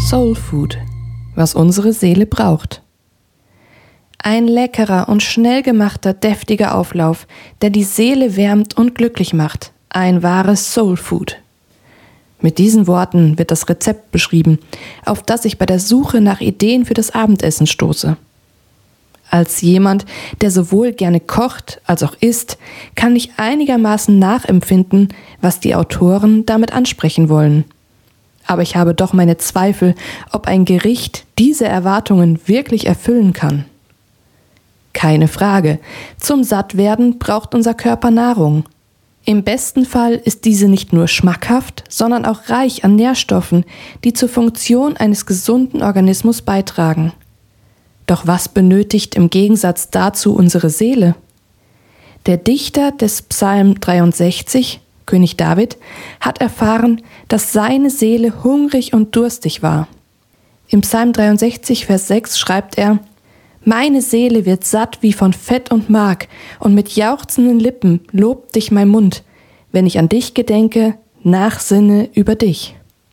Soul Food, was unsere Seele braucht. Ein leckerer und schnell gemachter, deftiger Auflauf, der die Seele wärmt und glücklich macht. Ein wahres Soul Food. Mit diesen Worten wird das Rezept beschrieben, auf das ich bei der Suche nach Ideen für das Abendessen stoße. Als jemand, der sowohl gerne kocht als auch isst, kann ich einigermaßen nachempfinden, was die Autoren damit ansprechen wollen. Aber ich habe doch meine Zweifel, ob ein Gericht diese Erwartungen wirklich erfüllen kann. Keine Frage, zum Sattwerden braucht unser Körper Nahrung. Im besten Fall ist diese nicht nur schmackhaft, sondern auch reich an Nährstoffen, die zur Funktion eines gesunden Organismus beitragen. Doch was benötigt im Gegensatz dazu unsere Seele? Der Dichter des Psalm 63, König David, hat erfahren, dass seine Seele hungrig und durstig war. Im Psalm 63, Vers 6 schreibt er: Meine Seele wird satt wie von Fett und Mark, und mit jauchzenden Lippen lobt dich mein Mund, wenn ich an dich gedenke, nachsinne über dich.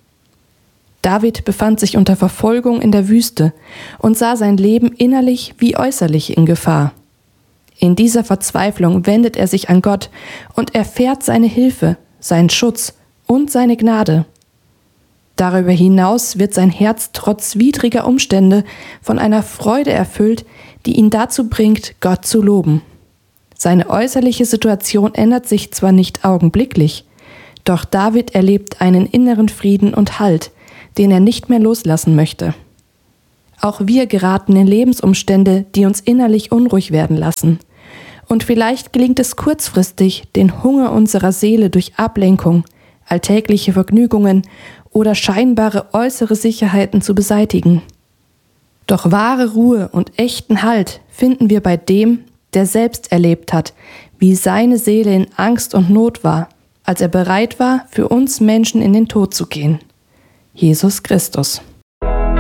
David befand sich unter Verfolgung in der Wüste und sah sein Leben innerlich wie äußerlich in Gefahr. In dieser Verzweiflung wendet er sich an Gott und erfährt seine Hilfe, seinen Schutz und seine Gnade. Darüber hinaus wird sein Herz trotz widriger Umstände von einer Freude erfüllt, die ihn dazu bringt, Gott zu loben. Seine äußerliche Situation ändert sich zwar nicht augenblicklich, doch David erlebt einen inneren Frieden und Halt, den er nicht mehr loslassen möchte. Auch wir geraten in Lebensumstände, die uns innerlich unruhig werden lassen. Und vielleicht gelingt es kurzfristig, den Hunger unserer Seele durch Ablenkung, alltägliche Vergnügungen oder scheinbare äußere Sicherheiten zu beseitigen. Doch wahre Ruhe und echten Halt finden wir bei dem, der selbst erlebt hat, wie seine Seele in Angst und Not war, als er bereit war, für uns Menschen in den Tod zu gehen. Jesus Christus.